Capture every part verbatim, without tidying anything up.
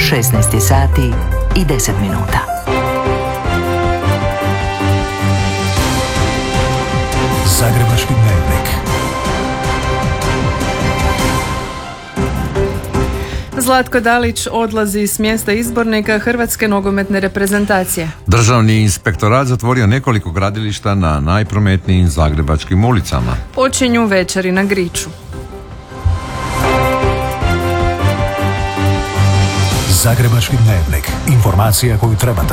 šesnaest sati i deset minuta. Zagrebački dnevnik. Zlatko Dalić odlazi s mjesta izbornika Hrvatske nogometne reprezentacije. Državni inspektorat zatvorio nekoliko gradilišta na najprometnijim zagrebačkim ulicama. Počinju večeri na Griču. Zagrebački dnevnik. Informacija koju trebate.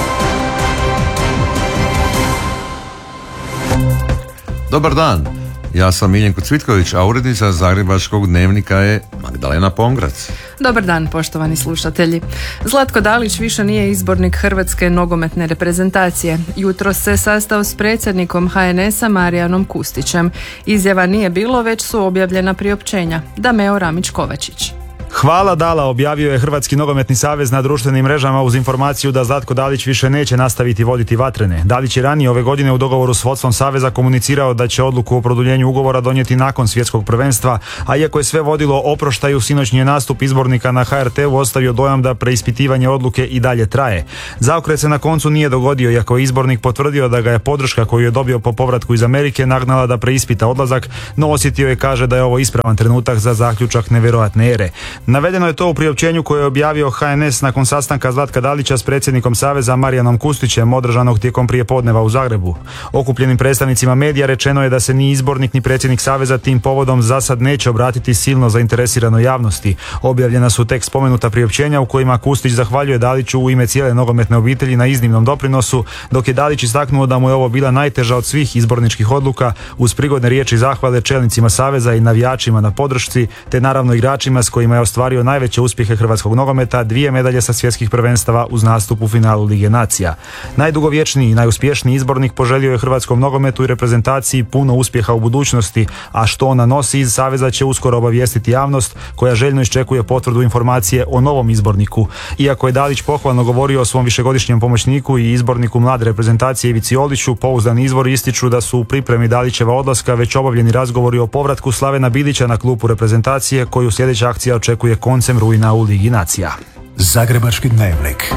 Dobar dan, ja sam Miljenko Cvitković, a urednica Zagrebačkog dnevnika je Magdalena Pongrac. Dobar dan, poštovani slušatelji. Zlatko Dalić više nije izbornik Hrvatske nogometne reprezentacije. Jutros se sastao s predsjednikom H N S-a Marijanom Kustićem. Izjava nije bilo, već su objavljena priopćenja. Dameo Ramić-Kovačić. Hvala Dala, objavio je Hrvatski nogometni savez na društvenim mrežama uz informaciju da Zlatko Dalić više neće nastaviti voditi Vatrene. Dalić je ranije ove godine u dogovoru s vodstvom saveza komunicirao da će odluku o produljenju ugovora donijeti nakon svjetskog prvenstva, a iako je sve vodilo oproštaju, sinoćnji je nastup izbornika na H R T-u ostavio dojam da preispitivanje odluke i dalje traje. Zaokret se na koncu nije dogodio, iako je izbornik potvrdio da ga je podrška koju je dobio po povratku iz Amerike nagnala da preispita odlazak, no osjetio je, kaže, da je ovo ispravan trenutak za zaključak nevjerojatne ere. Navedeno je to u priopćenju koje je objavio H N S nakon sastanka Zlatka Dalića s predsjednikom saveza Marijanom Kustićem održanog tijekom prijepodneva u Zagrebu. Okupljenim predstavnicima medija rečeno je da se ni izbornik ni predsjednik saveza tim povodom za sad neće obratiti silno zainteresiranoj javnosti. Objavljena su tek spomenuta priopćenja u kojima Kustić zahvaljuje Daliću u ime cijele nogometne obitelji na iznimnom doprinosu, dok je Dalić istaknuo da mu je ovo bila najteža od svih izborničkih odluka, uz prigodne riječi zahvale čelnicima saveza i navijačima na podršci, te naravno igračima s kojima je ostvario najveće uspjehe hrvatskog nogometa, dvije medalje sa svjetskih prvenstava uz nastup u finalu Lige nacija. Najdugovječniji i najuspješniji izbornik poželio je hrvatskom nogometu i reprezentaciji puno uspjeha u budućnosti, a što ona nosi iz saveza će uskoro obavijestiti javnost, koja željno iščekuje potvrdu informacije o novom izborniku. Iako je Dalić pohvalno govorio o svom višegodišnjem pomoćniku i izborniku mlade reprezentacije Ivici Oliću, pouzdani izvori ističu da su u pripremi Dalićeva odlaska već obavljeni razgovori o povratku Slavena Bilića na klupu reprezentacije, koju sljedeća akcija očekuje koncem rujna u Ligi nacija. Zagrebački dnevnik.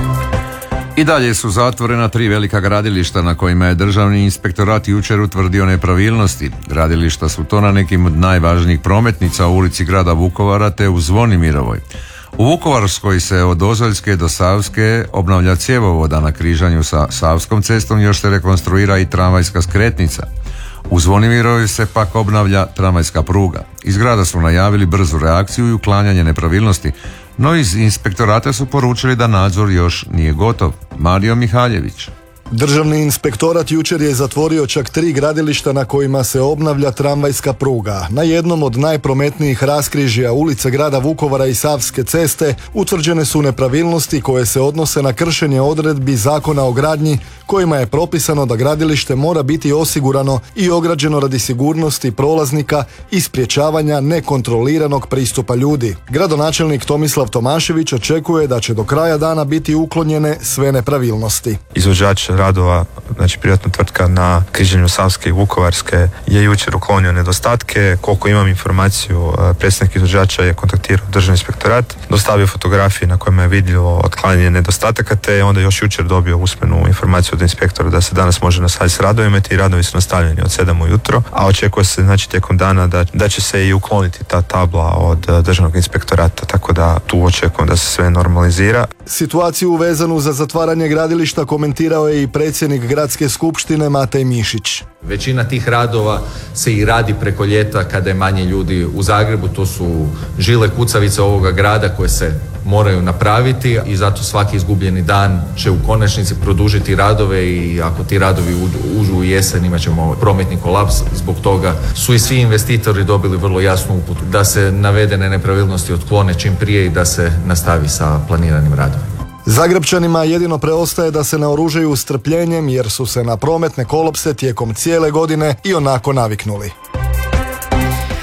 I dalje su zatvorena tri velika gradilišta na kojima je Državni inspektorat jučer utvrdio nepravilnosti. Gradilišta su to na nekim od najvažnijih prometnica u ulici grada Vukovara te u Zvonimirovoj. U Vukovarskoj se od Ozoljske do Savske obnavlja cjevovoda na križanju sa Savskom cestom, još se rekonstruira i tramvajska skretnica. U Zvonimirovoj se pak obnavlja tramvajska pruga. Iz grada su najavili brzu reakciju i uklanjanje nepravilnosti, no iz inspektorata su poručili da nadzor još nije gotov. Mario Mihaljević. Državni inspektorat jučer je zatvorio čak tri gradilišta na kojima se obnavlja tramvajska pruga. Na jednom od najprometnijih raskrižja ulice grada Vukovara i Savske ceste utvrđene su nepravilnosti koje se odnose na kršenje odredbi Zakona o gradnji, kojima je propisano da gradilište mora biti osigurano i ograđeno radi sigurnosti prolaznika i sprječavanja nekontroliranog pristupa ljudi. Gradonačelnik Tomislav Tomašević očekuje da će do kraja dana biti uklonjene sve nepravilnosti. Izvođač radova, znači privatna tvrtka na križanju Savske i Vukovarske, je jučer uklonio nedostatke. Koliko imam informaciju, predsjednik izvođača je kontaktirao Državni inspektorat, dostavio fotografije na kojima je vidljivo otklanjanje nedostataka, te je onda još jučer dobio usmenu informaciju od inspektora da se danas može nastaviti s radovima. Ti radovi su nastavljeni od sedam ujutro, a očekuje se, znači, tijekom dana da, da će se i ukloniti ta tabla od Državnog inspektorata, tako da tu očekujem da se sve normalizira. Situaciju vezanu za zatvaranje gradilišta komentirao je i predsjednik gradske skupštine Matej Mišić. Većina tih radova se i radi preko ljeta kada je manje ljudi u Zagrebu. To su žile kucavice ovoga grada koje se moraju napraviti i zato svaki izgubljeni dan će u konačnici produžiti radove i ako ti radovi uđu u jesen imat ćemo prometni kolaps. Zbog toga su i svi investitori dobili vrlo jasnu uputu da se navedene nepravilnosti otklone čim prije i da se nastavi sa planiranim radovima. Zagrebčanima jedino preostaje da se naoružaju strpljenjem jer su se na prometne kolapse tijekom cijele godine i onako naviknuli.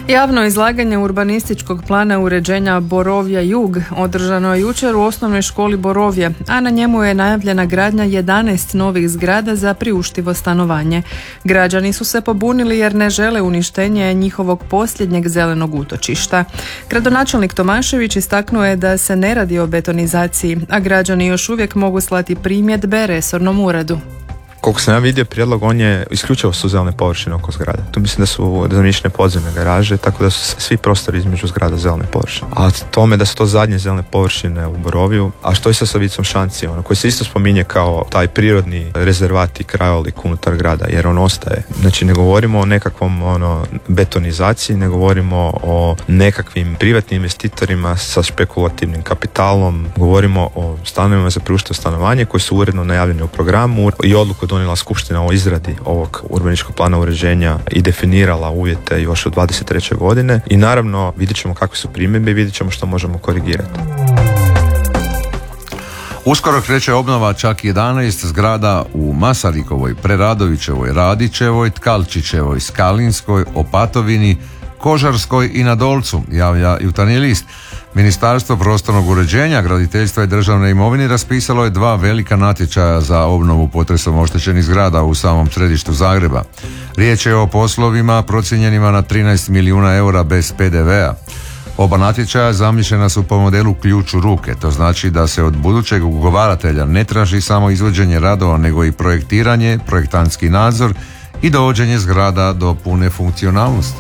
Javno izlaganje urbanističkog plana uređenja Borovja Jug održano je jučer u osnovnoj školi Borovje, a na njemu je najavljena gradnja jedanaest novih zgrada za priuštivo stanovanje. Građani su se pobunili jer ne žele uništenje njihovog posljednjeg zelenog utočišta. Gradonačelnik Tomašević istaknuo je da se ne radi o betonizaciji, a građani još uvijek mogu slati primjedbe resornom uredu. Koliko sam ja vidio prijedlog, on je isključivo su zelene površine oko zgrada. Tu mislim da su zamišljene podzemne garaže, tako da su svi prostori između zgrada zelene površine. A tome da su to zadnje zelene površine u Borovju, a što je sa Savicom Šanci, ono, koji se isto spominje kao taj prirodni rezervat i krajolik unutar grada, jer on ostaje. Znači ne govorimo o nekakvom ono, betonizaciji, ne govorimo o nekakvim privatnim investitorima sa špekulativnim kapitalom, govorimo o stanovima za priuštivo stanovanje koji su uredno najavljeni u programu i odluku donijela skupština o izradi ovog urbanističkog plana uređenja i definirala uvjete još od dvadeset treće godine i naravno vidjet ćemo kakve su primjedbe i vidjet ćemo što možemo korigirati. Uskoro kreće obnova čak jedanaest zgrada u Masarikovoj, Preradovićevoj, Radićevoj, Tkalčićevoj, Skalinskoj, Opatovini, Kožarskoj i na Dolcu, javlja Jutarnji list. Ministarstvo prostornog uređenja, graditeljstva i državne imovine raspisalo je dva velika natječaja za obnovu potresom oštećenih zgrada u samom središtu Zagreba. Riječ je o poslovima procijenjenima na trinaest milijuna eura bez pe de vea. Oba natječaja zamišljena su po modelu ključ u ruke, to znači da se od budućeg ugovaratelja ne traži samo izvođenje radova, nego i projektiranje, projektantski nadzor i dovođenje zgrada do pune funkcionalnosti.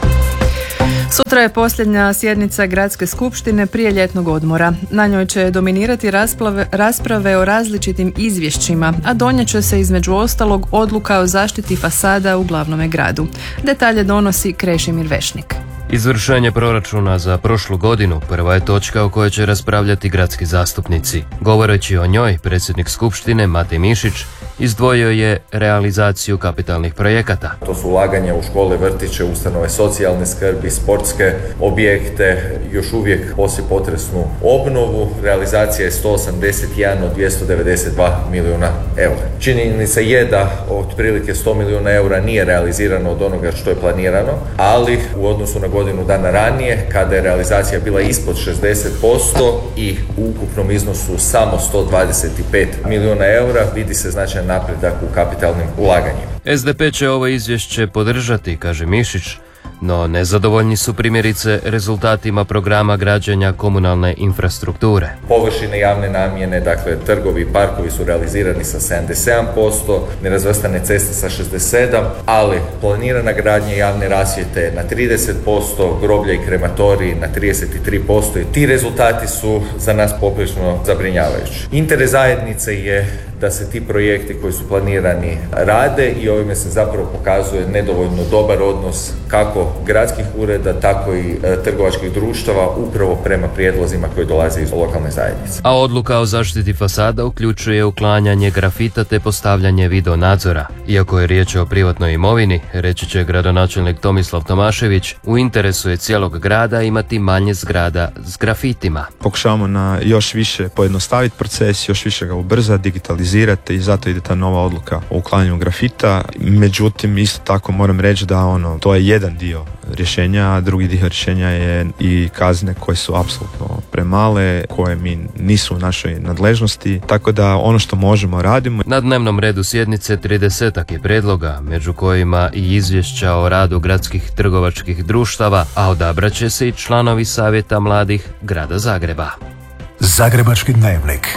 Sutra je posljednja sjednica Gradske skupštine prije ljetnog odmora. Na njoj će dominirati rasprave, rasprave o različitim izvješćima, a donijet će se između ostalog odluka o zaštiti fasada u glavnome gradu. Detalje donosi Krešimir Vešnik. Izvršenje proračuna za prošlu godinu prva je točka o kojoj će raspravljati gradski zastupnici. Govoreći o njoj, predsjednik Skupštine Matej Mišić izdvojio je realizaciju kapitalnih projekata. To su ulaganja u škole, vrtiće, ustanove socijalne skrbi, sportske objekte, još uvijek poslijepotresnu obnovu. Realizacija je sto osamdeset jedan od dvjesto devedeset dva milijuna eura. Činjenica je da otprilike sto milijuna eura nije realizirano od onoga što je planirano, ali u odnosu na godinu dana ranije, kada je realizacija bila ispod šezdeset posto i u ukupnom iznosu samo sto dvadeset pet milijuna eura, vidi se značajan napredak u kapitalnim ulaganjima. es de pe će ovo izvješće podržati, kaže Mišić, no nezadovoljni su primjerice rezultatima programa građenja komunalne infrastrukture. Površine javne namjene, dakle trgovi i parkovi su realizirani sa sedamdeset sedam posto, nerazvrstane ceste sa šezdeset sedam, ali planirana gradnja javne rasvjete na trideset posto, groblja i krematoriji na trideset tri posto i ti rezultati su za nas poprilično zabrinjavajući. Interes zajednice je da se ti projekti koji su planirani rade i ovime se zapravo pokazuje nedovoljno dobar odnos kako gradskih ureda, tako i e, trgovačkih društava upravo prema prijedlozima koji dolaze iz lokalne zajednice. A odluka o zaštiti fasada uključuje uklanjanje grafita te postavljanje video nadzora. Iako je riječ o privatnoj imovini, reći će gradonačelnik Tomislav Tomašević, u interesu je cijelog grada imati manje zgrada s grafitima. Pokušavamo na još više pojednostaviti proces, još više ga ubrzati, digitalizirati i zato ide ta nova odluka o uklanjanju grafita. Međutim, isto tako moram reći da ono, to je jedan dio rješenja, a drugi dio rješenja je i kazne koje su apsolutno premale, koje mi nisu u našoj nadležnosti, tako da ono što možemo radimo. Na dnevnom redu sjednice tridesetak je predloga, među kojima i izvješća o radu gradskih trgovačkih društava, a odabrat će se i članovi Savjeta mladih Grada Zagreba. Zagrebački dnevnik.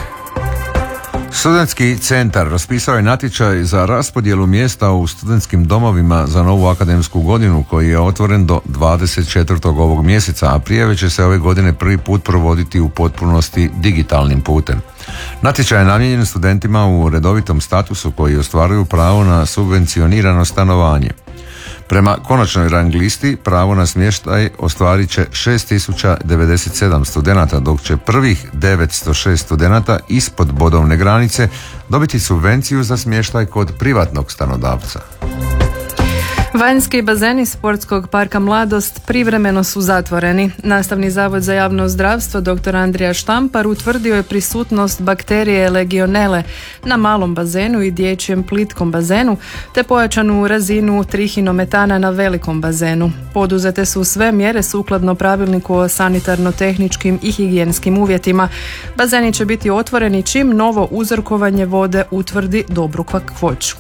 Studentski centar raspisao je natječaj za raspodjelu mjesta u studentskim domovima za novu akademsku godinu koji je otvoren do dvadeset četvrtog ovog mjeseca, a prijave će se ove godine prvi put provoditi u potpunosti digitalnim putem. Natječaj je namijenjen studentima u redovitom statusu koji ostvaruju pravo na subvencionirano stanovanje. Prema konačnoj rang listi pravo na smještaj ostvarit će šest tisuća devedeset sedam studenata, dok će prvih devetsto šest studenata ispod bodovne granice dobiti subvenciju za smještaj kod privatnog stanodavca. Vanjski bazeni Sportskog parka Mladost privremeno su zatvoreni. Nastavni zavod za javno zdravstvo dr. Andrija Štampar utvrdio je prisutnost bakterije legionele na malom bazenu i dječjem plitkom bazenu, te pojačanu razinu trihinometana na velikom bazenu. Poduzete su sve mjere sukladno pravilniku o sanitarno-tehničkim i higijenskim uvjetima. Bazeni će biti otvoreni čim novo uzorkovanje vode utvrdi dobru kakvoću.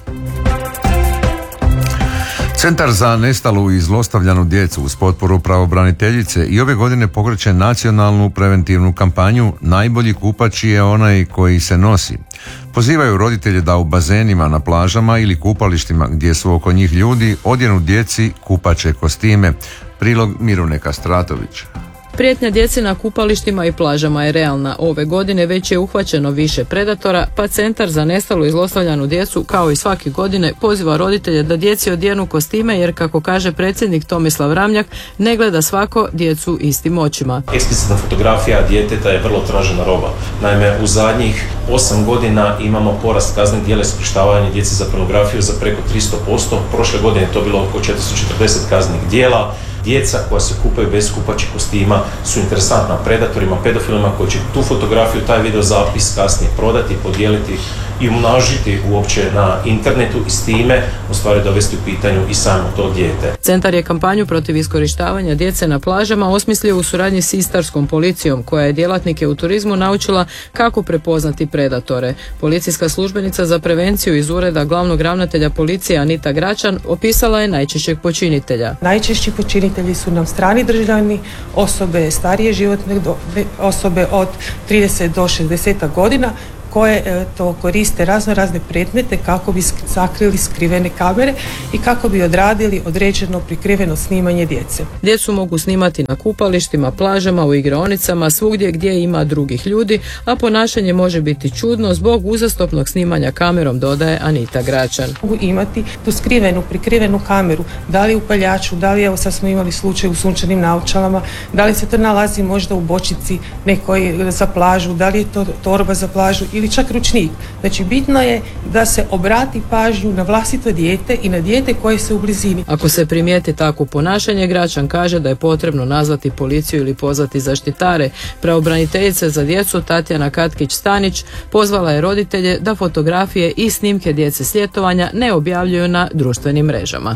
Centar za nestalu i zlostavljanu djecu uz potporu pravobraniteljice i ove godine pokreće nacionalnu preventivnu kampanju Najbolji kupač je onaj koji se nosi. Pozivaju roditelje da u bazenima, na plažama ili kupalištima gdje su oko njih ljudi odjenu djeci kupaće kostime. Prilog Mirune Kastratović. Prijetnja djeci na kupalištima i plažama je realna. Ove godine već je uhvaćeno više predatora, pa Centar za nestalu i zlostavljanu djecu, kao i svake godine, poziva roditelje da djeci odjenu kostime, jer, kako kaže predsjednik Tomislav Ramljak, ne gleda svako djecu istim očima. Eksplicitna fotografija djeteta je vrlo tražena roba. Naime, u zadnjih osam godina imamo porast kaznenih djela iskorištavanja djece za pornografiju za preko tristo posto. Prošle godine je to bilo oko četiristo četrdeset kaznenih djela. Djeca koja se kupaju bez kupaćih kostima su interesantna predatorima, pedofilima koji će tu fotografiju, taj video zapis kasnije prodati, podijeliti i umnožiti uopće na internetu i s time u stvari dovesti u pitanju i samo to dijete. Centar je kampanju protiv iskorištavanja djece na plažama osmislio u suradnji s Istarskom policijom, koja je djelatnike u turizmu naučila kako prepoznati predatore. Policijska službenica za prevenciju iz ureda glavnog ravnatelja policije Anita Gračan opisala je najčešćeg počinitelja. Najčešći počinitelji su nam strani državljani, osobe starije životne dobi, osobe od trideset do šezdeset godina, koje to koriste razno razne predmete kako bi sakrili skrivene kamere i kako bi odradili određeno prikriveno snimanje djece. Djecu mogu snimati na kupalištima, plažama, u igraonicama, svugdje gdje ima drugih ljudi, a ponašanje može biti čudno zbog uzastopnog snimanja kamerom, dodaje Anita Gračan. Mogu imati tu skrivenu, prikrivenu kameru, da li u paljaču, da li, evo sad smo imali slučaj u sunčanim naočalama, da li se to nalazi možda u bočici nekoj za plažu, da li je to torba za plažu ili čak ručnik. Znači, bitno je da se obrati pažnju na vlastito dijete i na dijete koje se u blizini. Ako se primijeti takvo ponašanje, Gračan kaže da je potrebno nazvati policiju ili pozvati zaštitare. Pravobraniteljica za djecu Tatjana Katkić-Stanić pozvala je roditelje da fotografije i snimke djece s ljetovanja ne objavljuju na društvenim mrežama.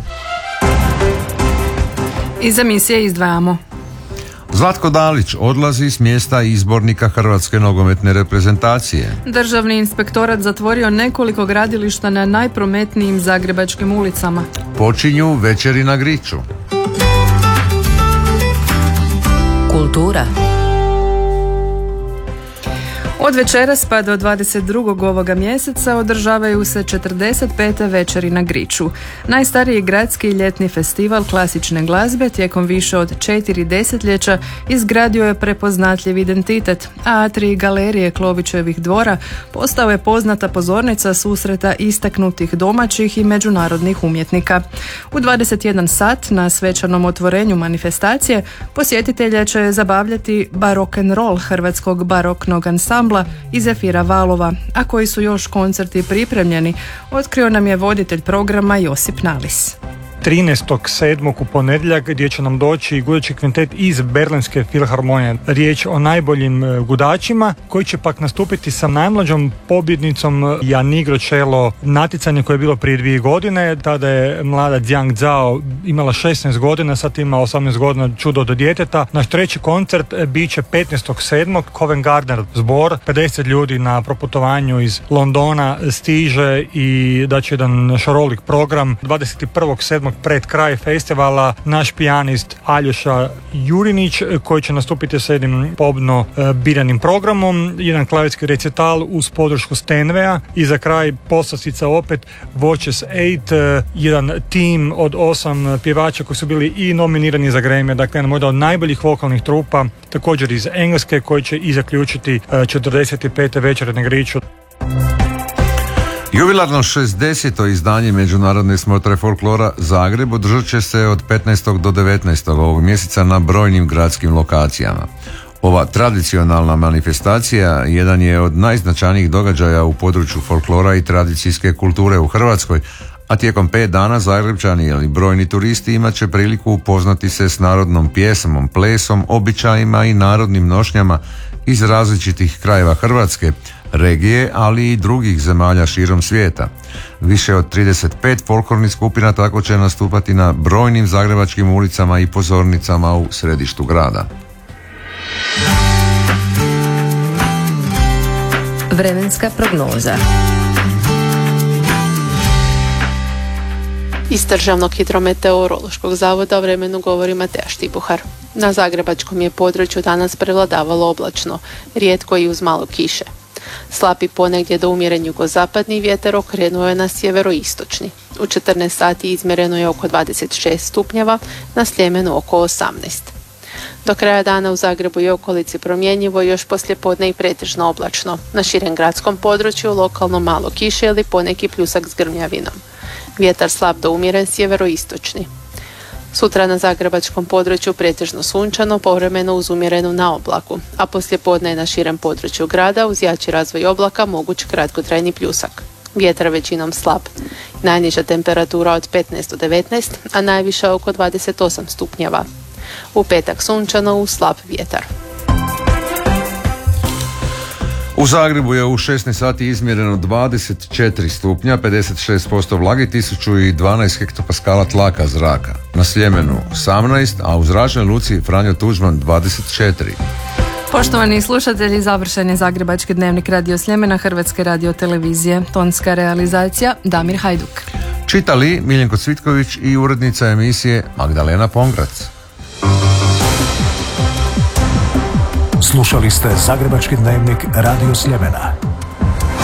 Iz emisije izdvajamo. Zlatko Dalić odlazi s mjesta izbornika Hrvatske nogometne reprezentacije. Državni inspektorat zatvorio nekoliko gradilišta na najprometnijim zagrebačkim ulicama. Počinju večeri na Griču. Kultura. Od večeras pa do dvadeset drugog ovoga mjeseca održavaju se četrdeset pete večeri na Griču. Najstariji gradski ljetni festival klasične glazbe tijekom više od četiri desetljeća izgradio je prepoznatljiv identitet, a atrij galerije Klovićevih dvora postao je poznata pozornica susreta istaknutih domaćih i međunarodnih umjetnika. U dvadeset jedan sat na svečanom otvorenju manifestacije posjetitelje će zabavljati barokenrol hrvatskog baroknog ansambla iz Efira Valova, a koji su još koncerti pripremljeni, otkrio nam je voditelj programa Josip Nalis. trinaestog sedmog u ponedjeljak gdje će nam doći gudački kvintet iz Berlinske filharmonije. Riječ o najboljim gudačima koji će pak nastupiti sa najmlađom pobjednicom Janigro Čelo, natjecanje koje je bilo prije dvije godine. Tada je mlada Zhang Zhao imala šesnaest godina, sad ima osamnaest godina, čudo do djeteta. Naš treći koncert bit će petnaestog sedmog Covent Garden zbor. pedeset ljudi na proputovanju iz Londona stiže i daće jedan šarolik program. dvadeset prvog sedmog pred kraj festivala naš pijanist Aljoša Jurinić koji će nastupiti s jednim pobno e, biranim programom, jedan klavirski recital uz podršku Stenveja i za kraj poslastica opet Watches osam, e, jedan tim od osam pjevača koji su bili i nominirani za Grammy, dakle možda od najboljih vokalnih trupa, također iz Engleske, koji će i zaključiti e, četrdeset pete večere na Griču. Jubilarno šezdeseto izdanje Međunarodne smotre folklora Zagreb održat će se od petnaestog do devetnaestog ovog mjeseca na brojnim gradskim lokacijama. Ova tradicionalna manifestacija jedan je od najznačajnijih događaja u području folklora i tradicijske kulture u Hrvatskoj, A tijekom pet dana Zagrebčani ili brojni turisti imat će priliku upoznati se s narodnom pjesmom, plesom, običajima i narodnim nošnjama iz različitih krajeva Hrvatske, regije, ali i drugih zemalja širom svijeta. Više od trideset pet folklornih skupina tako će nastupati na brojnim zagrebačkim ulicama i pozornicama u središtu grada. Vremenska prognoza. Iz Državnog hidrometeorološkog zavoda o vremenu govori Mateja Štibuhar. Na zagrebačkom je području danas prevladavalo oblačno, rijetko i uz malo kiše. Slabi ponegdje do umjeren jugozapadni vjetar okrenuo je na sjeveroistočni. U četrnaest sati izmjereno je oko dvadeset šest stupnjeva, na Sljemenu oko osamnaest. Do kraja dana u Zagrebu i okolici promjenjivo, još poslijepodne i pretežno oblačno. Na širem gradskom području lokalno malo kiše ili poneki pljusak s grmljavinom. Vjetar slab do umjeren sjeveroistočni. Sutra na zagrebačkom području pretežno sunčano, povremeno uz umjerenu na oblaku, a poslijepodne je na širem području grada uz jači razvoj oblaka moguć kratkotrajni pljusak. Vjetar većinom slab. Najniža temperatura od petnaest do devetnaest, a najviša oko dvadeset osam stupnjeva. U petak sunčano uz slab vjetar. U Zagrebu je u šesnaest sati izmjereno dvadeset četiri stupnja, pedeset šest posto vlage, tisuću dvanaest hektopaskala tlaka zraka. Na Sljemenu osamnaest, a u zračnoj luci Franjo Tuđman dvadeset četiri. Poštovani slušatelji, završen je Zagrebački dnevnik Radio Sljemena Hrvatske radiotelevizije. Tonska realizacija Damir Hajduk. Čitali Miljenko Cvitković i urednica emisije Magdalena Pongrac. Slušali ste Zagrebački dnevnik Radio Sljemena.